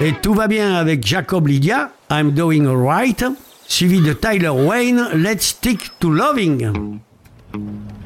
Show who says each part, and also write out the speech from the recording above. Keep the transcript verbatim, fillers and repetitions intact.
Speaker 1: Et Tout va bien avec Jacob Lydia, I'm Doing Alright, suivi de Tyler Wayne, Let's Stick to Loving.